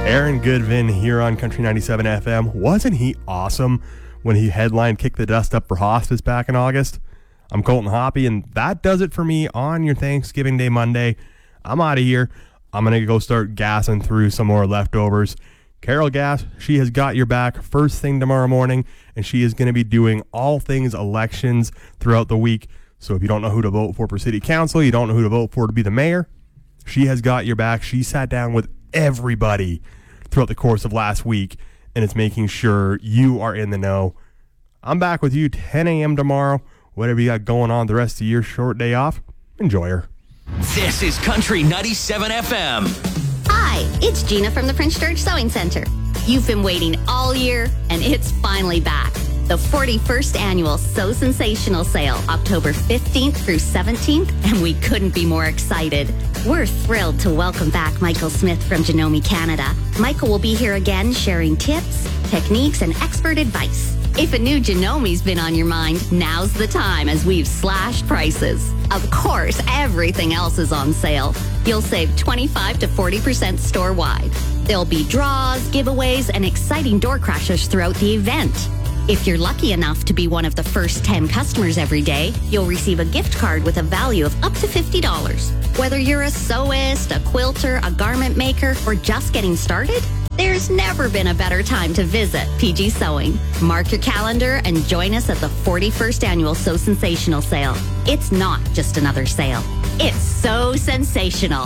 Aaron Goodvin here on Country 97 FM. Wasn't he awesome when he headlined Kick the Dust Up for Hospice back in August? I'm Colton Hoppy, and that does it for me on your Thanksgiving Day Monday. I'm out of here. I'm going to go start gassing through some more leftovers. Carol Gass, she has got your back first thing tomorrow morning, and she is going to be doing all things elections throughout the week. So if you don't know who to vote for city council, you don't know who to vote for to be the mayor, she has got your back. She sat down with everybody throughout the course of last week, and it's making sure you are in the know. I'm back with you 10 a.m. tomorrow. Whatever you got going on the rest of your short day off, enjoy her. This is Country 97 FM. Hi, it's Gina from the Prince George Sewing Center. You've been waiting all year, and it's finally back. The 41st Annual Sew Sensational Sale, October 15th through 17th, and we couldn't be more excited. We're thrilled to welcome back Michael Smith from Janome Canada. Michael will be here again sharing tips, techniques, and expert advice. If a new Janome's been on your mind, now's the time as we've slashed prices. Of course, everything else is on sale. You'll save 25 to 40% store-wide. There'll be draws, giveaways, and exciting door crashers throughout the event. If you're lucky enough to be one of the first 10 customers every day, you'll receive a gift card with a value of up to $50. Whether you're a sewist, a quilter, a garment maker, or just getting started, there's never been a better time to visit PG Sewing. Mark your calendar and join us at the 41st Annual Sew Sensational Sale. It's not just another sale. It's so sensational.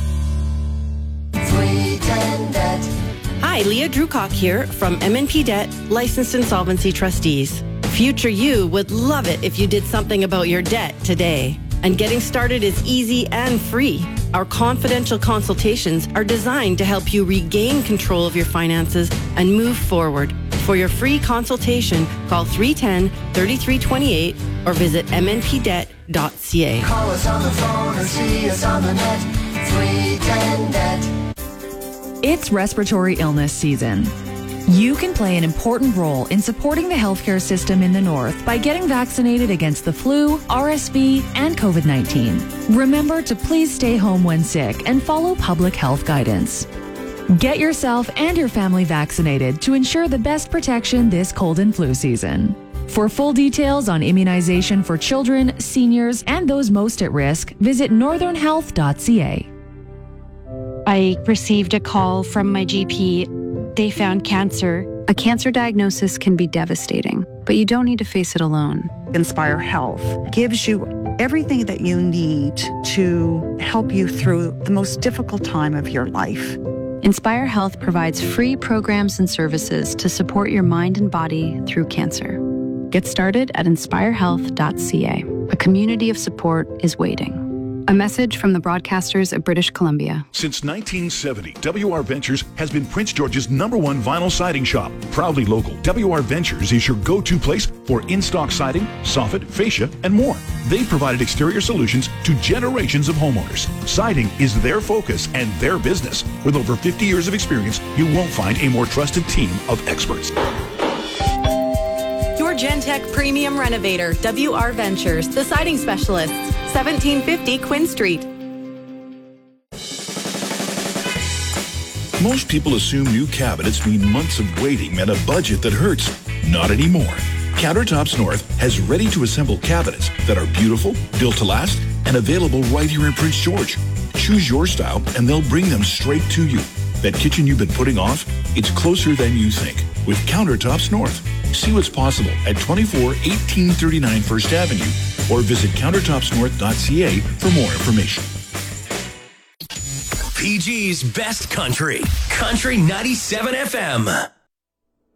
Hi, Leah Drewcock here from M&P Debt, Licensed Insolvency Trustees. Future you would love it if you did something about your debt today. And getting started is easy and free. Our confidential consultations are designed to help you regain control of your finances and move forward. For your free consultation, call 310-3328 or visit mnpdebt.ca. Call us on the phone or see us on the net. 310-NET. It's respiratory illness season. You can play an important role in supporting the healthcare system in the North by getting vaccinated against the flu, RSV, and COVID-19. Remember to please stay home when sick and follow public health guidance. Get yourself and your family vaccinated to ensure the best protection this cold and flu season. For full details on immunization for children, seniors, and those most at risk, visit northernhealth.ca. I received a call from my GP. They found cancer. A cancer diagnosis can be devastating, but you don't need to face it alone. Inspire Health gives you everything that you need to help you through the most difficult time of your life. Inspire Health provides free programs and services to support your mind and body through cancer. Get started at inspirehealth.ca. A community of support is waiting. A message from the broadcasters of British Columbia. Since 1970, WR Ventures has been Prince George's #1 vinyl siding shop. Proudly local, WR Ventures is your go-to place for in-stock siding, soffit, fascia, and more. They've provided exterior solutions to generations of homeowners. Siding is their focus and their business. With over 50 years of experience, you won't find a more trusted team of experts. Your Gentech Premium Renovator, WR Ventures, the siding specialists, 1750 Quinn Street. Most people assume new cabinets mean months of waiting and a budget that hurts. Not anymore. Countertops North has ready-to-assemble cabinets that are beautiful, built to last, and available right here in Prince George. Choose your style, and they'll bring them straight to you. That kitchen you've been putting off? It's closer than you think with Countertops North. See what's possible at 24-1839 First Avenue or visit countertopsnorth.ca for more information. PG's Best Country. Country 97 FM.